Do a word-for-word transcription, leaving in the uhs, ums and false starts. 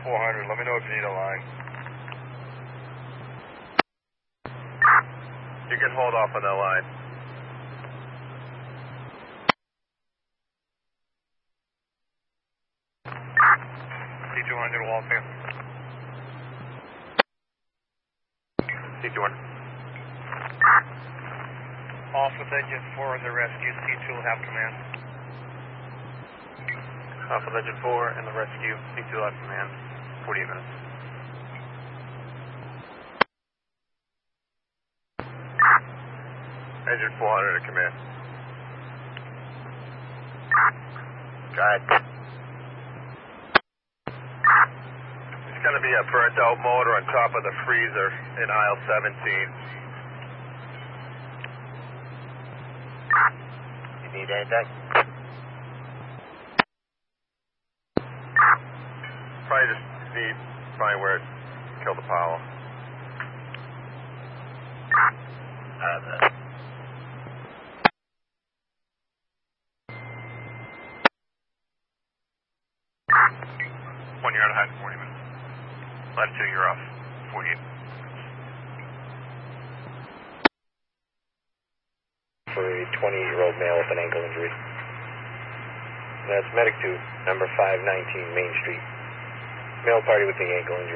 four hundred. Let me know if you need a line. You can hold off on that line. C two hundred, Walter. C two hundred. Off with engine four in the rescue. C two will have command. Off with engine four in the rescue. C two will have command. forty-eight minutes. Engine four hundred at command. Got it. It's going to be a burnt out motor on top of the freezer in aisle seventeen. You need anything? Probably just need, probably where it killed the power. Uh, One yard high, forty minutes. Latitude, you're off. forty-eight. For a twenty-year-old male with an ankle injury. That's medic two, number five nineteen Main Street. Male party with the ankle injury.